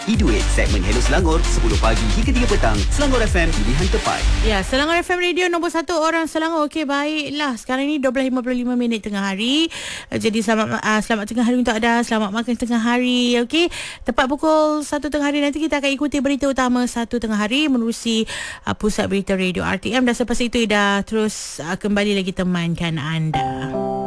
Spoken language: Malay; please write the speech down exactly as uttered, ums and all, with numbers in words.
E-Duit, segmen Hello Selangor, sepuluh pagi hingga tiga petang, Selangor F M, pilihan tepat. Ya, Selangor F M Radio nombor satu orang Selangor. Okey, baiklah. Sekarang ni dua belas lima puluh lima minit tengah hari. Jadi selamat uh, selamat tengah hari untuk anda. Selamat makan tengah hari. Okey. Tepat pukul satu tengah hari nanti kita akan ikuti berita utama satu tengah hari menerusi uh, pusat berita radio R T M, dan selepas itu Ida terus uh, kembali lagi temankan anda.